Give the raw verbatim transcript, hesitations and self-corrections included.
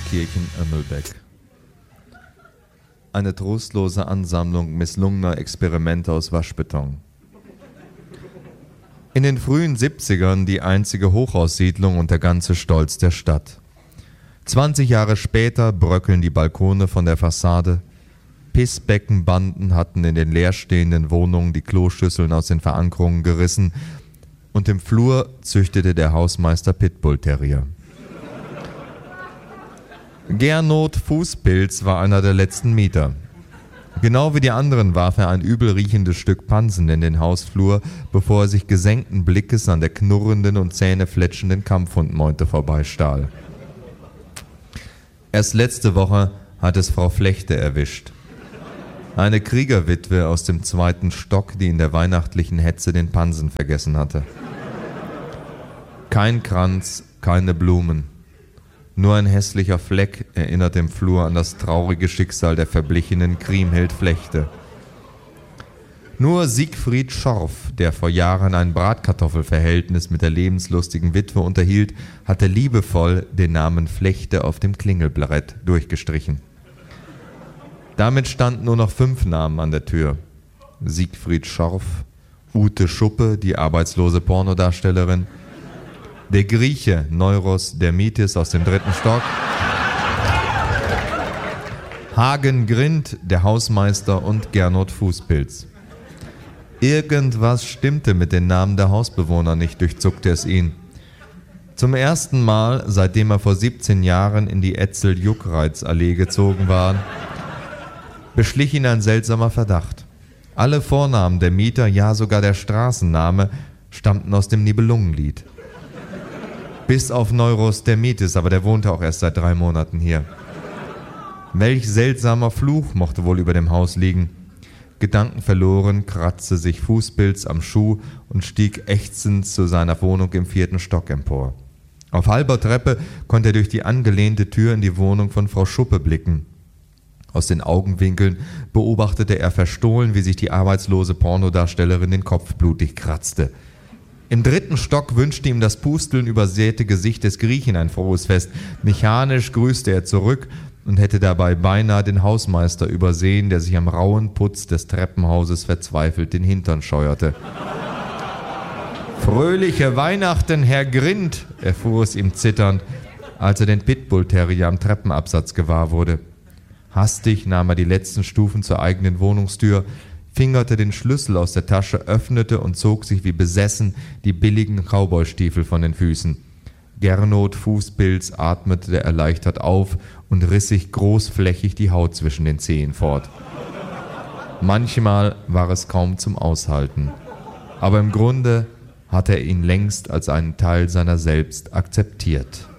Kirchen-Ömmelbeck. Eine trostlose Ansammlung misslungener Experimente aus Waschbeton. In den frühen siebzigern die einzige Hochhaussiedlung und der ganze Stolz der Stadt. zwanzig Jahre später bröckeln die Balkone von der Fassade. Pissbeckenbanden hatten in den leerstehenden Wohnungen die Kloschüsseln aus den Verankerungen gerissen und im Flur züchtete der Hausmeister Pitbull-Terrier. Gernot Fußpilz war einer der letzten Mieter. Genau wie die anderen warf er ein übel riechendes Stück Pansen in den Hausflur, bevor er sich gesenkten Blickes an der knurrenden und zähnefletschenden Kampfhundmeute vorbeistahl. Erst letzte Woche hat es Frau Flechte erwischt. Eine Kriegerwitwe aus dem zweiten Stock, die in der weihnachtlichen Hetze den Pansen vergessen hatte. Kein Kranz, keine Blumen. Nur ein hässlicher Fleck erinnert im Flur an das traurige Schicksal der verblichenen Kriemhild Flechte. Nur Siegfried Schorf, der vor Jahren ein Bratkartoffelverhältnis mit der lebenslustigen Witwe unterhielt, hatte liebevoll den Namen Flechte auf dem Klingelbrett durchgestrichen. Damit standen nur noch fünf Namen an der Tür. Siegfried Schorf, Ute Schuppe, die arbeitslose Pornodarstellerin, der Grieche Neuros Dermitis aus dem dritten Stock, Hagen Grind, der Hausmeister und Gernot Fußpilz. Irgendwas stimmte mit den Namen der Hausbewohner nicht, durchzuckte es ihn. Zum ersten Mal, seitdem er vor siebzehn Jahren in die Etzel-Juckreiz-Allee gezogen war, beschlich ihn ein seltsamer Verdacht. Alle Vornamen der Mieter, ja sogar der Straßenname, stammten aus dem Nibelungenlied. Bis auf Neuros Dermitis, aber der wohnte auch erst seit drei Monaten hier. Welch seltsamer Fluch mochte wohl über dem Haus liegen. Gedankenverloren kratzte sich Fußpilz am Schuh und stieg ächzend zu seiner Wohnung im vierten Stock empor. Auf halber Treppe konnte er durch die angelehnte Tür in die Wohnung von Frau Schuppe blicken. Aus den Augenwinkeln beobachtete er verstohlen, wie sich die arbeitslose Pornodarstellerin den Kopf blutig kratzte. Im dritten Stock wünschte ihm das Pusteln übersäte Gesicht des Griechen ein frohes Fest. Mechanisch grüßte er zurück und hätte dabei beinahe den Hausmeister übersehen, der sich am rauen Putz des Treppenhauses verzweifelt den Hintern scheuerte. »Fröhliche Weihnachten, Herr Grind«, erfuhr es ihm zitternd, als er den Pitbull-Terrier am Treppenabsatz gewahr wurde. Hastig nahm er die letzten Stufen zur eigenen Wohnungstür, fingerte den Schlüssel aus der Tasche, öffnete und zog sich wie besessen die billigen Cowboystiefel von den Füßen. Gernot Fußpilz atmete erleichtert auf und riss sich großflächig die Haut zwischen den Zehen fort. Manchmal war es kaum zum Aushalten, aber im Grunde hatte er ihn längst als einen Teil seiner selbst akzeptiert.